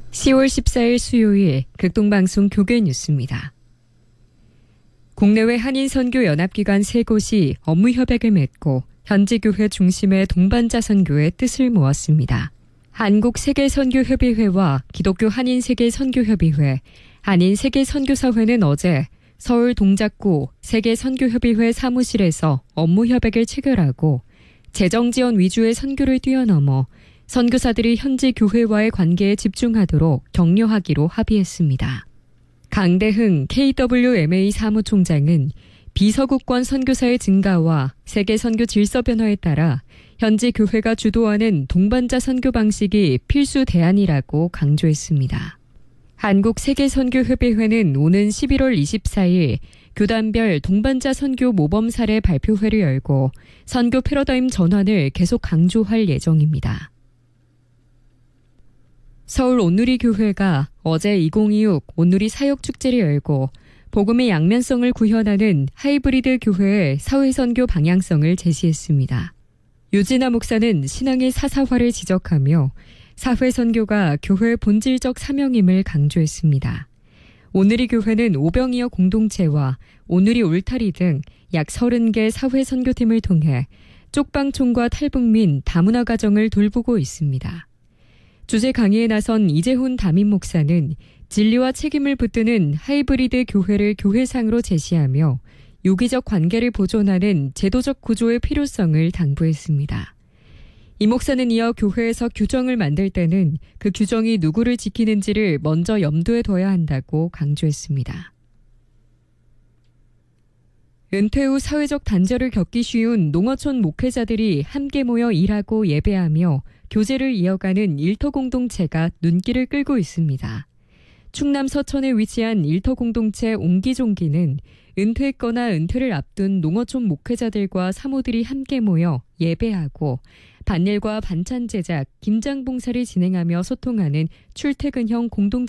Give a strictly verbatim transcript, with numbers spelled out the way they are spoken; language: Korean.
시월 십사일 수요일 극동방송 교계 뉴스입니다. 국내외 한인선교연합기관 세 곳이 업무협약을 맺고 현지교회 중심의 동반자 선교에 뜻을 모았습니다. 한국세계선교협의회와 기독교 한인세계선교협의회, 한인세계선교사회는 어제 서울 동작구 세계선교협의회 사무실에서 업무협약을 체결하고 재정지원 위주의 선교를 뛰어넘어 선교사들이 현지 교회와의 관계에 집중하도록 격려하기로 합의했습니다. 강대흥 케이더블유엠에이 사무총장은 비서구권 선교사의 증가와 세계 선교 질서 변화에 따라 현지 교회가 주도하는 동반자 선교 방식이 필수 대안이라고 강조했습니다. 한국세계선교협의회는 오는 십일월 이십사일 교단별 동반자 선교 모범 사례 발표회를 열고 선교 패러다임 전환을 계속 강조할 예정입니다. 서울 온누리 교회가 어제 이천이십육 온누리 사역축제를 열고 복음의 양면성을 구현하는 하이브리드 교회의 사회선교 방향성을 제시했습니다. 유진아 목사는 신앙의 사사화를 지적하며 사회선교가 교회의 본질적 사명임을 강조했습니다. 온누리 교회는 오병이어 공동체와 온누리 울타리 등 약 서른 개 사회선교팀을 통해 쪽방촌과 탈북민 다문화 가정을 돌보고 있습니다. 주제 강의에 나선 이재훈 담임 목사는 진리와 책임을 붙드는 하이브리드 교회를 교회상으로 제시하며 유기적 관계를 보존하는 제도적 구조의 필요성을 당부했습니다. 이 목사는 이어 교회에서 규정을 만들 때는 그 규정이 누구를 지키는지를 먼저 염두에 둬야 한다고 강조했습니다. 은퇴 후 사회적 단절을 겪기 쉬운 농어촌 목회자들이 함께 모여 일하고 예배하며 교제를 이어가는 일터 공동체가 눈길을 끌고 있습니다. 충남 서천에 위치한 일터 공동체 옹기종기는 은퇴했거나 은퇴를 앞둔 농어촌 목회자들과 사모들이 함께 모여 예배하고 반일과 반찬 제작, 김장 봉사를 진행하며 소통하는 출퇴근형 공동체